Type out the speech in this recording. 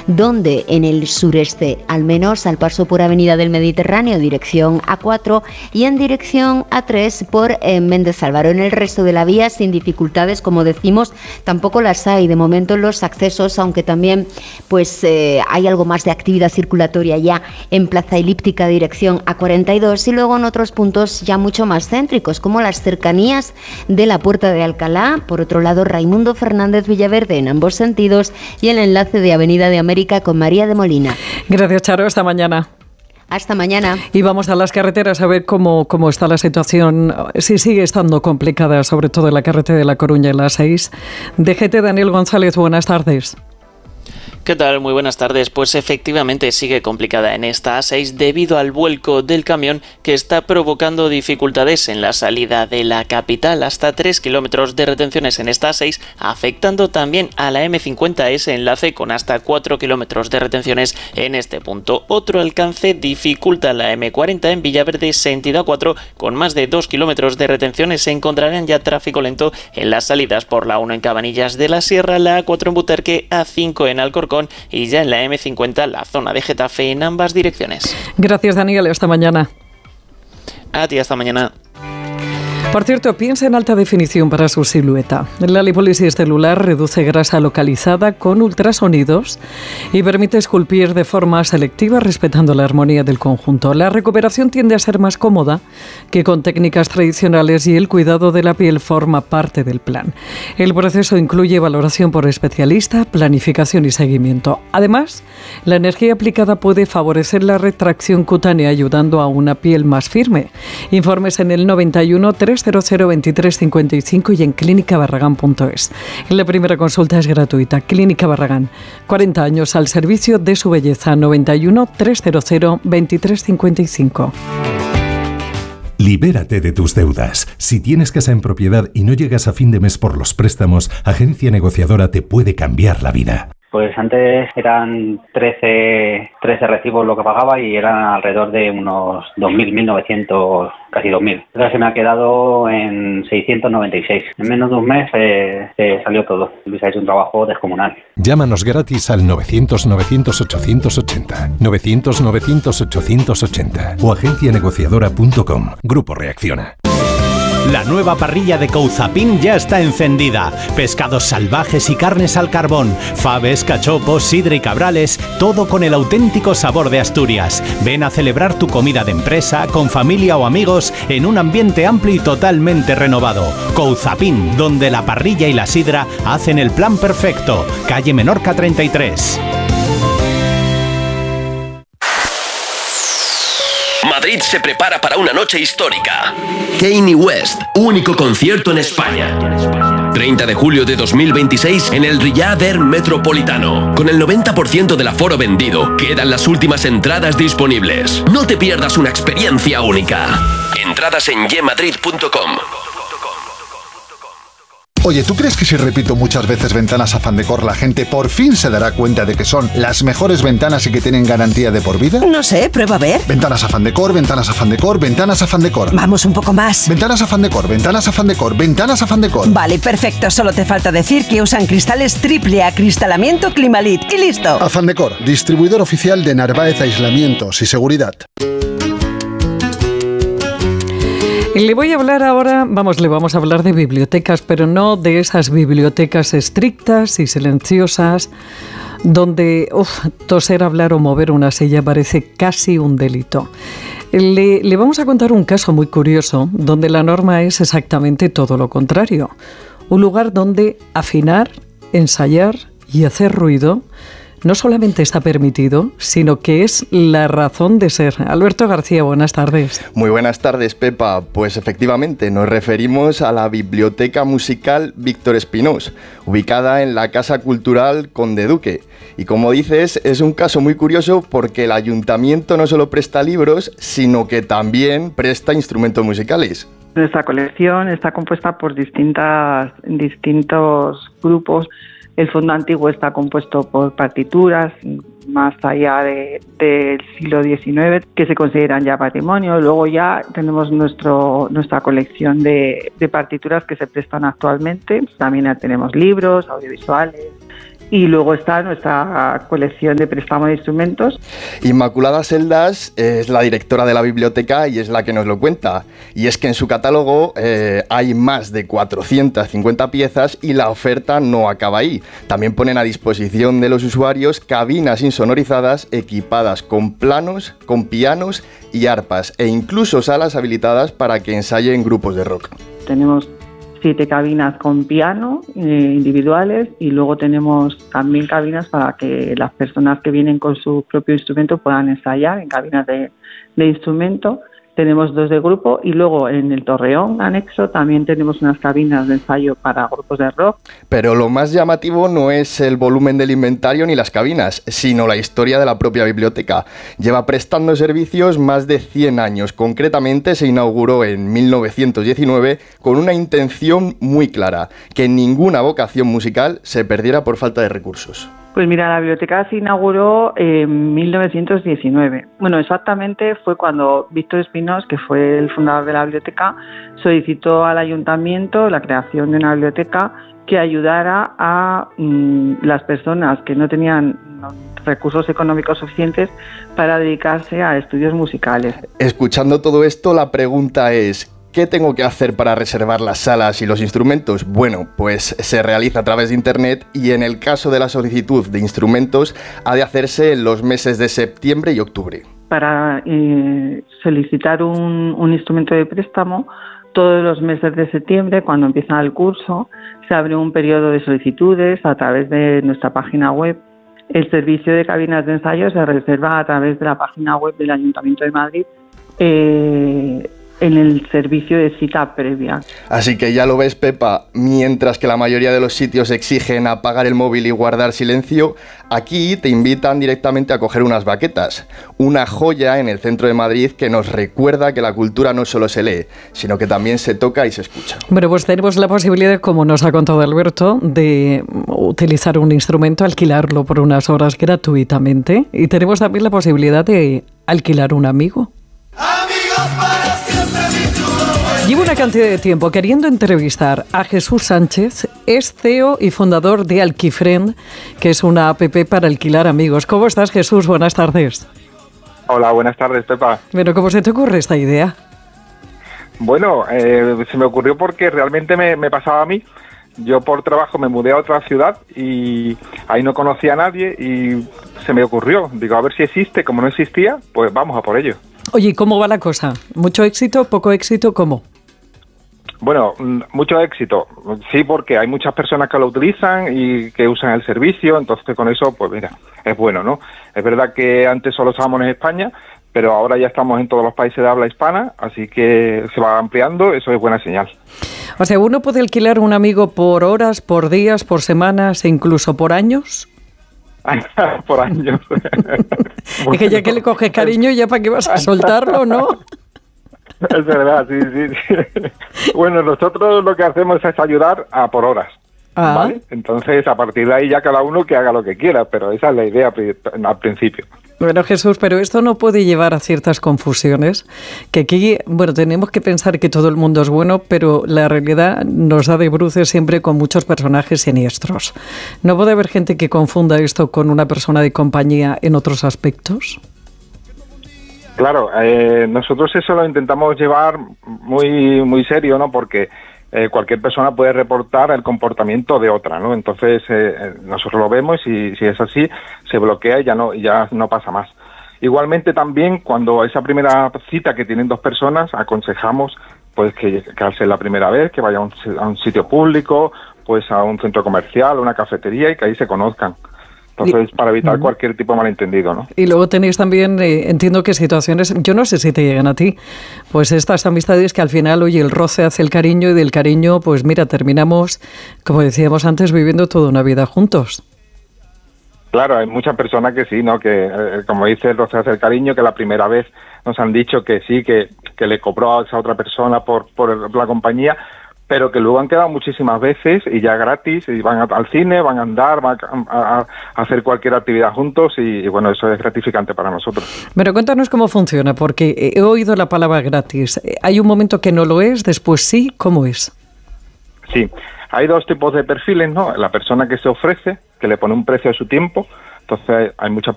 donde en el sureste, al menos al paso por Avenida del Mediterráneo, dirección A4, y en dirección A3 por Méndez Álvaro. En el resto de la vía, sin dificultades, como decimos, tampoco las hay de momento en los accesos, aunque también pues hay algo más de actividad circulatoria ya en Plaza Elíptica, dirección A42, y luego en otros puntos ya mucho más céntricos, como las cercanías de la Puerta de Alcalá, por otro lado Raimundo Fernández Villaverde en ambos sentidos, y el enlace de Avenida de América con María de Molina. Gracias, Charo, hasta mañana. Hasta mañana. Y vamos a las carreteras a ver cómo está la situación, si sigue estando complicada, sobre todo en la carretera de La Coruña, en la 6. DGT, Daniel González, buenas tardes. ¿Qué tal? Muy buenas tardes. Pues efectivamente sigue complicada en esta A6 debido al vuelco del camión que está provocando dificultades en la salida de la capital. Hasta 3 kilómetros de retenciones en esta A6, afectando también a la M50, ese enlace con hasta 4 kilómetros de retenciones en este punto. Otro alcance dificulta la M40 en Villaverde, sentido A4, con más de 2 kilómetros de retenciones. Se encontrarán ya tráfico lento en las salidas por la 1 en Cabanillas de la Sierra, la A4 en Butarque, A5 en Alcorcón y ya en la M50 la zona de Getafe en ambas direcciones. Gracias, Daniel, hasta mañana. A ti, hasta mañana. Por cierto, piensa en alta definición para su silueta. La lipólisis celular reduce grasa localizada con ultrasonidos y permite esculpir de forma selectiva respetando la armonía del conjunto. La recuperación tiende a ser más cómoda que con técnicas tradicionales y el cuidado de la piel forma parte del plan. El proceso incluye valoración por especialista, planificación y seguimiento. Además, la energía aplicada puede favorecer la retracción cutánea ayudando a una piel más firme. Informes en el 91 300 2355 y en clínicabarragán.es. La primera consulta es gratuita. Clínica Barragán, 40 años al servicio de su belleza. 91 300 2355. Libérate de tus deudas. Si tienes casa en propiedad y no llegas a fin de mes por los préstamos, Agencia Negociadora te puede cambiar la vida. Pues antes eran 13 recibos lo que pagaba y eran alrededor de unos 2.000, 1.900, casi 2.000. Ahora se me ha quedado en 696. En menos de un mes se salió todo. Luis ha hecho un trabajo descomunal. Llámanos gratis al 900-900-880, 900-900-880 o agencianegociadora.com. Grupo Reacciona. La nueva parrilla de Couzapin ya está encendida. Pescados salvajes y carnes al carbón, faves, cachopos, sidra y cabrales, todo con el auténtico sabor de Asturias. Ven a celebrar tu comida de empresa, con familia o amigos, en un ambiente amplio y totalmente renovado. Couzapin, donde la parrilla y la sidra hacen el plan perfecto. Calle Menorca 33. Madrid se prepara para una noche histórica. Kanye West, único concierto en España. 30 de julio de 2026 en el Riyadh Air Metropolitano. Con el 90% del aforo vendido, quedan las últimas entradas disponibles. No te pierdas una experiencia única. Entradas en yemadrid.com. Oye, ¿tú crees que si repito muchas veces Ventanas Afán Decor la gente por fin se dará cuenta de que son las mejores ventanas y que tienen garantía de por vida? No sé, prueba a ver. Ventanas Afán Decor, Ventanas Afán Decor, Ventanas Afán Decor. Vamos un poco más. Ventanas Afán Decor, Ventanas Afán Decor, Ventanas Afán Decor. Vale, perfecto. Solo te falta decir que usan cristales triple acristalamiento Climalit y listo. Afán Decor, distribuidor oficial de Narváez Aislamientos y Seguridad. Le voy a hablar ahora, le vamos a hablar de bibliotecas, pero no de esas bibliotecas estrictas y silenciosas donde toser, hablar o mover una silla parece casi un delito. Le vamos a contar un caso muy curioso donde la norma es exactamente todo lo contrario. Un lugar donde afinar, ensayar y hacer ruido no solamente está permitido, sino que es la razón de ser. Alberto García, buenas tardes. Muy buenas tardes, Pepa. Pues efectivamente, nos referimos a la Biblioteca Musical Víctor Espinós, ubicada en la Casa Cultural Conde Duque. Y como dices, es un caso muy curioso porque el ayuntamiento no solo presta libros, sino que también presta instrumentos musicales. Nuestra colección está compuesta por distintos grupos. El fondo antiguo está compuesto por partituras más allá del siglo XIX que se consideran ya patrimonio. Luego ya tenemos nuestra colección de partituras que se prestan actualmente. También tenemos libros, audiovisuales Y luego está nuestra colección de préstamo de instrumentos. Inmaculada Seldas es la directora de la biblioteca y es la que nos lo cuenta. Y es que en su catálogo hay más de 450 piezas y la oferta no acaba ahí. También ponen a disposición de los usuarios cabinas insonorizadas equipadas con planos, con pianos y arpas e incluso salas habilitadas para que ensayen grupos de rock. Tenemos 7 cabinas con piano individuales y luego tenemos también cabinas para que las personas que vienen con su propio instrumento puedan ensayar en cabinas de instrumento. Tenemos 2 de grupo y luego en el Torreón anexo también tenemos unas cabinas de ensayo para grupos de rock. Pero lo más llamativo no es el volumen del inventario ni las cabinas, sino la historia de la propia biblioteca. Lleva prestando servicios más de 100 años. Concretamente se inauguró en 1919 con una intención muy clara, que ninguna vocación musical se perdiera por falta de recursos. Pues mira, la biblioteca se inauguró en 1919. Bueno, exactamente fue cuando Víctor Espinós, que fue el fundador de la biblioteca, solicitó al ayuntamiento la creación de una biblioteca que ayudara a las personas que no tenían recursos económicos suficientes para dedicarse a estudios musicales. Escuchando todo esto, la pregunta es: ¿qué tengo que hacer para reservar las salas y los instrumentos? Bueno, pues se realiza a través de internet y en el caso de la solicitud de instrumentos ha de hacerse en los meses de septiembre y octubre. Para solicitar un instrumento de préstamo, todos los meses de septiembre, cuando empieza el curso, se abre un periodo de solicitudes a través de nuestra página web. El servicio de cabinas de ensayo se reserva a través de la página web del Ayuntamiento de Madrid, en el servicio de cita previa. Así que ya lo ves, Pepa, mientras que la mayoría de los sitios exigen apagar el móvil y guardar silencio, aquí te invitan directamente a coger unas baquetas, una joya en el centro de Madrid que nos recuerda que la cultura no solo se lee, sino que también se toca y se escucha. Bueno, pues tenemos la posibilidad, como nos ha contado Alberto, de utilizar un instrumento, alquilarlo por unas horas gratuitamente, y tenemos también la posibilidad de alquilar un amigo. Llevo una cantidad de tiempo queriendo entrevistar a Jesús Sánchez, es CEO y fundador de Alquifriend, que es una app para alquilar amigos. ¿Cómo estás, Jesús? Buenas tardes. Hola, buenas tardes, Pepa. Bueno, ¿cómo se te ocurre esta idea? Bueno, se me ocurrió porque realmente me pasaba a mí. Yo por trabajo me mudé a otra ciudad y ahí no conocía a nadie y se me ocurrió. Digo, a ver si existe. Como no existía, pues vamos a por ello. Oye, ¿cómo va la cosa? ¿Mucho éxito? ¿Poco éxito? ¿Cómo? Bueno, mucho éxito. Sí, porque hay muchas personas que lo utilizan y que usan el servicio, entonces con eso, pues mira, es bueno, ¿no? Es verdad que antes solo estábamos en España, pero ahora ya estamos en todos los países de habla hispana, así que se va ampliando, eso es buena señal. O sea, ¿uno puede alquilar un amigo por horas, por días, por semanas e incluso por años? Por años. Bueno, es que ya que le coges cariño, ya para qué vas a soltarlo, ¿no? Es verdad, sí. Bueno, nosotros lo que hacemos es ayudar a por horas, ¿vale? Entonces, a partir de ahí ya cada uno que haga lo que quiera, pero esa es la idea al principio. Bueno, Jesús, pero esto no puede llevar a ciertas confusiones, que aquí, bueno, tenemos que pensar que todo el mundo es bueno, pero la realidad nos da de bruces siempre con muchos personajes siniestros. ¿No puede haber gente que confunda esto con una persona de compañía en otros aspectos? Claro, nosotros eso lo intentamos llevar muy serio, ¿no? Porque cualquier persona puede reportar el comportamiento de otra, ¿no? Entonces nosotros lo vemos y si es así se bloquea y ya no pasa más. Igualmente también cuando esa primera cita que tienen 2 personas aconsejamos pues que al ser la primera vez que vaya a un sitio público, pues a un centro comercial, una cafetería y que ahí se conozcan. Entonces, para evitar cualquier tipo de malentendido, ¿no? Y luego tenéis también, entiendo que situaciones, yo no sé si te llegan a ti, pues estas amistades que al final, oye, el roce hace el cariño y del cariño, pues mira, terminamos, como decíamos antes, viviendo toda una vida juntos. Claro, hay muchas personas que sí, ¿no? Que, como dice el roce hace el cariño, que la primera vez nos han dicho que sí, que le cobró a esa otra persona por la compañía, pero que luego han quedado muchísimas veces y ya gratis, y van al cine, van a andar, van a hacer cualquier actividad juntos y bueno, eso es gratificante para nosotros. Pero cuéntanos cómo funciona, porque he oído la palabra gratis. ¿Hay un momento que no lo es, después sí? ¿Cómo es? Sí, Hay dos tipos de perfiles, ¿no? La persona que se ofrece, que le pone un precio a su tiempo. Entonces hay muchas